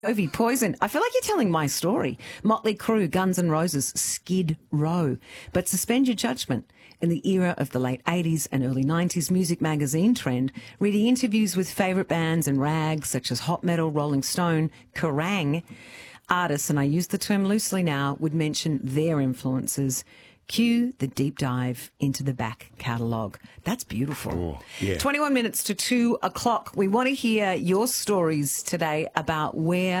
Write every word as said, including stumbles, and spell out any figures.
Jovi, Poison. I feel like you're telling my story. Motley Crue, Guns N' Roses, Skid Row. But suspend your judgment. In the era of the late eighties and early nineties music magazine trend, reading interviews with favourite bands and rags such as Hot Metal, Rolling Stone, Kerrang, artists, and I use the term loosely now, would mention their influences. Cue the deep dive into the back catalogue. That's beautiful. Oh, yeah. twenty-one minutes to two o'clock. We want to hear your stories today about where